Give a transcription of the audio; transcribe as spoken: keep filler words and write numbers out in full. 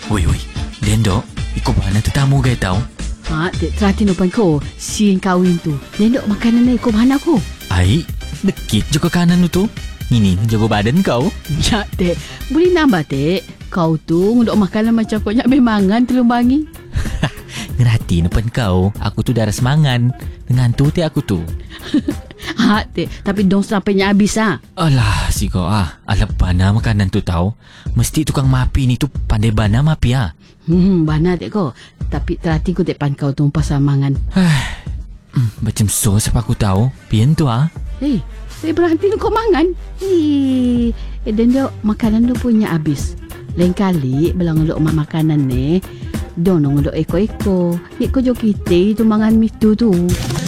Oi, oi. Dendok, ikut mana tetamu gaya tau? Ha, dek teratin depan ko. Si yang kahwin tu. Dendok makanan ni ikut bahan aku. Ai, dekit je ke kanan tu tu. Ini jaga badan kau. Ya, dek. Boleh nambah, dek. Kau tu nguduk makanan macam kau nyak memangan telung bangi. Ngerti depan kau. Aku tu darah semangan. Dengan tu ti aku tu. Ha, dek. Tapi dong sampainya habis ha. Alah, si kau ah. Alah bana makanan tu tau. Mesti tukang mapi ni tu pandai bana mapi ah. Hmm, bana dek kau. Tapi teratin ko depan kau tu pasal mangan. hmm, macam so siapa aku tahu. Pian tu ah. Hei, saya berhenti kau mangan. Hei, eh, Dendok makanan tu punya habis. Lain kali belang nguluk mak makanan ni, dong nguluk eko-eko. Eko jo kita tu mangan mitu tu.